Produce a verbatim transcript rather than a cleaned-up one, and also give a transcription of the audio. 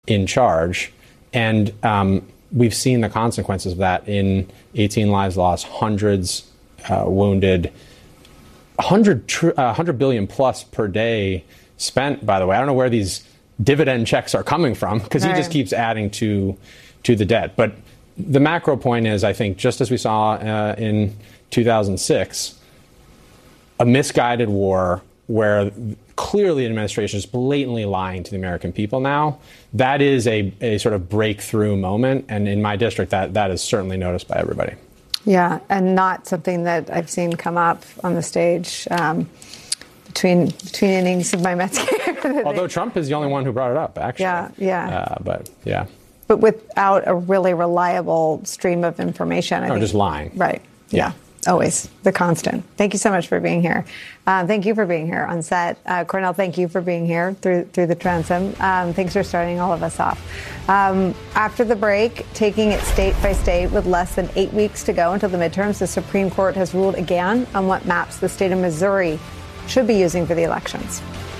in charge. And um, we've seen the consequences of that in eighteen lives lost, hundreds uh, wounded, one hundred, tr- uh, one hundred billion plus per day spent, by the way. I don't know where these dividend checks are coming from, because he just keeps adding to to the debt. But the macro point is, I think, just as we saw uh, in two thousand six, a misguided war where clearly the administration is blatantly lying to the American people now, that is a, a sort of breakthrough moment. And in my district, that, that is certainly noticed by everybody. Yeah, and not something that I've seen come up on the stage um, between between innings of my Mets game. Although Trump is the only one who brought it up, actually. Yeah, yeah. Uh, but, yeah. But without a really reliable stream of information. I no, think, just lying. Right, yeah. Always. The constant. Thank you so much for being here. Uh, thank you for being here on set. Uh, Cornel, thank you for being here through through the transom. Um, thanks for starting all of us off. Um, after the break, taking it state by state with less than eight weeks to go until the midterms, the Supreme Court has ruled again on what maps the state of Missouri should be using for the elections.